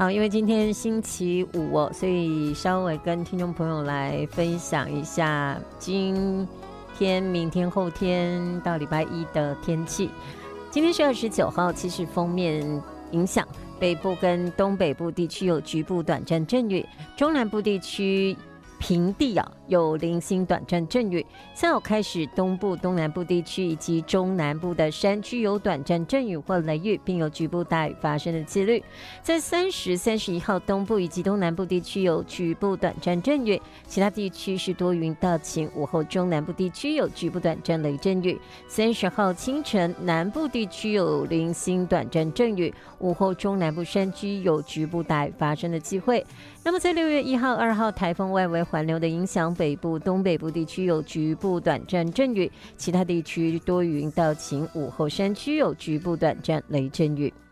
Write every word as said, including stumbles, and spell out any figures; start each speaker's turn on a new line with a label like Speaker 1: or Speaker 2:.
Speaker 1: 好，因为今天星期五哦，所以稍微跟听众朋友来分享一下今天、明天、后天到礼拜一的天气。今天是二十九号，其实锋面影响北部跟东北部地区有局部短暂阵雨，中南部地区平地啊有零星短暂阵雨，下午开始东部、东南部地区以及中南部的山区有短暂阵雨或雷雨，并有局部大雨发生的几率。在三十、三十一号东部以及东南部地区有局部短暂阵雨，其他地区是多云到晴，午后中南部地区有局部短暂雷阵雨。三十号清晨南部地区有零星短暂阵雨，午后中南部山区有局部大雨发生的机会。那么在六月一号、二号台风外围环流的影响，北部、东北部地区有局部短暂阵雨，其他地区多云到晴，午后山区有局部短暂雷阵雨。